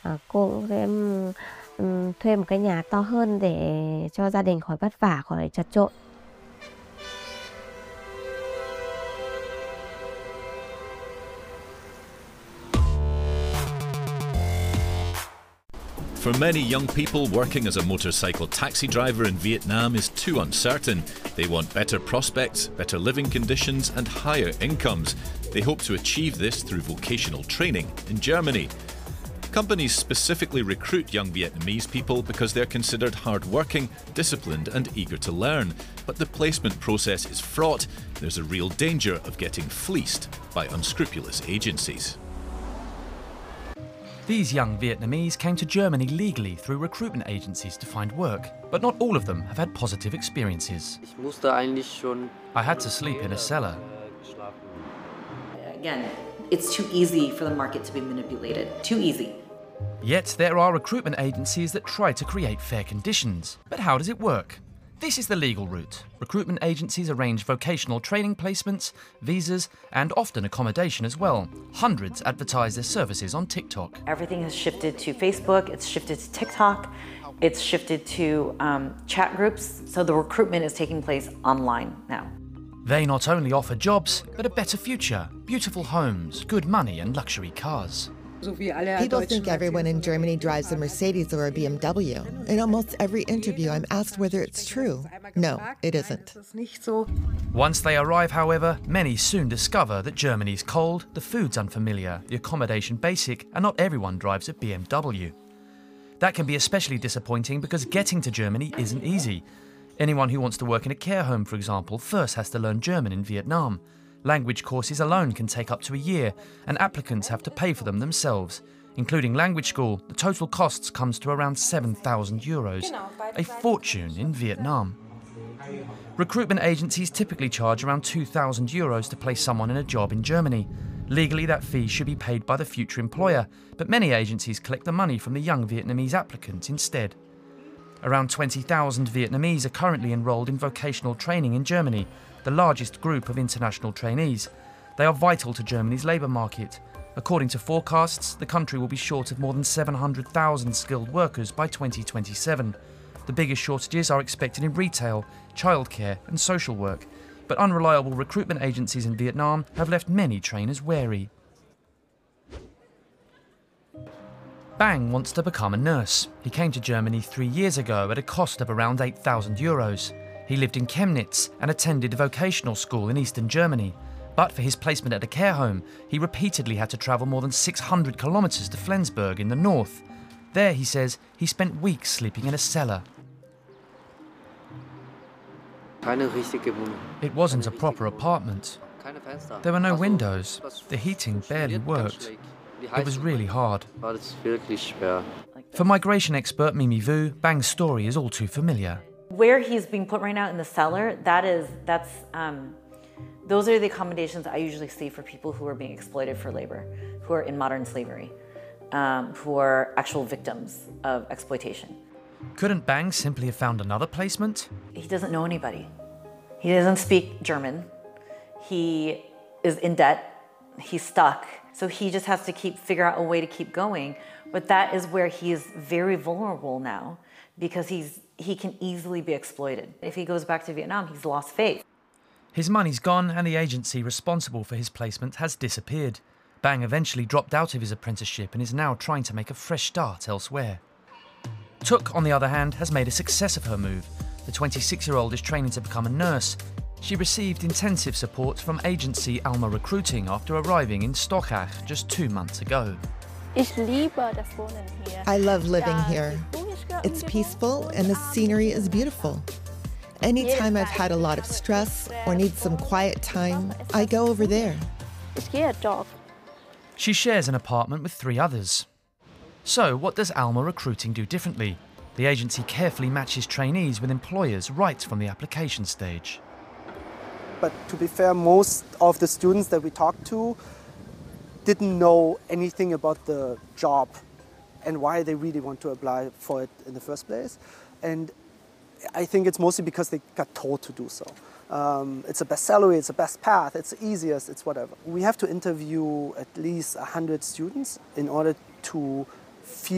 Cô cũng sẽ thuê một cái nhà to hơn để cho gia đình khỏi vất vả, khỏi chật chội. For many young people, working as a motorcycle taxi driver in Vietnam is too uncertain. They want better prospects, better living conditions and higher incomes. They hope to achieve this through vocational training in Germany. Companies specifically recruit young Vietnamese people because they're considered hard-working, disciplined and eager to learn. But the placement process is fraught. There's a real danger of getting fleeced by unscrupulous agencies. These young Vietnamese came to Germany legally through recruitment agencies to find work, but not all of them have had positive experiences. I had to sleep in a cellar. Again, it's too easy for the market to be manipulated. Too easy. Yet there are recruitment agencies that try to create fair conditions. But how does it work? This is the legal route. Recruitment agencies arrange vocational training placements, visas, and often accommodation as well. Hundreds advertise their services on TikTok. Everything has shifted to Facebook, it's shifted to TikTok, it's shifted to chat groups. So the recruitment is taking place online now. They not only offer jobs, but a better future, beautiful homes, good money and luxury cars. People think everyone in Germany drives a Mercedes or a BMW. In almost every interview, I'm asked whether it's true. No, it isn't. Once they arrive, however, many soon discover that Germany's cold, the food's unfamiliar, the accommodation basic, and not everyone drives a BMW. That can be especially disappointing because getting to Germany isn't easy. Anyone who wants to work in a care home, for example, first has to learn German in Vietnam. Language courses alone can take up to a year, and applicants have to pay for them themselves. Including language school, the total costs comes to around 7,000 euros, a fortune in Vietnam. Recruitment agencies typically charge around 2,000 euros to place someone in a job in Germany. Legally, that fee should be paid by the future employer, but many agencies collect the money from the young Vietnamese applicant instead. Around 20,000 Vietnamese are currently enrolled in vocational training in Germany, the largest group of international trainees. They are vital to Germany's labour market. According to forecasts, the country will be short of more than 700,000 skilled workers by 2027. The biggest shortages are expected in retail, childcare and social work, but unreliable recruitment agencies in Vietnam have left many trainers wary. Bang wants to become a nurse. He came to Germany 3 years ago at a cost of around 8,000 euros. He lived in Chemnitz and attended a vocational school in eastern Germany. But for his placement at a care home, he repeatedly had to travel more than 600 kilometers to Flensburg in the north. There, he says, he spent weeks sleeping in a cellar. It wasn't a proper apartment. There were no windows. The heating barely worked. It was really hard. For migration expert Mimi Vu, Bang's story is all too familiar. Where he's being put right now in the cellar, those are the accommodations I usually see for people who are being exploited for labor, who are in modern slavery, who are actual victims of exploitation. Couldn't Bang simply have found another placement? He doesn't know anybody. He doesn't speak German. He is in debt. He's stuck. So he just has to figure out a way to keep going. But that is where he is very vulnerable now because he can easily be exploited. If he goes back to Vietnam, he's lost faith. His money's gone and the agency responsible for his placement has disappeared. Bang eventually dropped out of his apprenticeship and is now trying to make a fresh start elsewhere. Tuk, on the other hand, has made a success of her move. The 26-year-old is training to become a nurse. She received intensive support from agency Alma Recruiting after arriving in Stockach just 2 months ago. I love living here. It's peaceful and the scenery is beautiful. Anytime I've had a lot of stress or need some quiet time, I go over there. She shares an apartment with 3 others. So, what does Alma Recruiting do differently? The agency carefully matches trainees with employers right from the application stage. But to be fair, most of the students that we talked to didn't know anything about the job and why they really want to apply for it in the first place. And I think it's mostly because they got told to do so. It's the best salary, it's the best path, it's the easiest, it's whatever. We have to interview at least 100 students in order to feel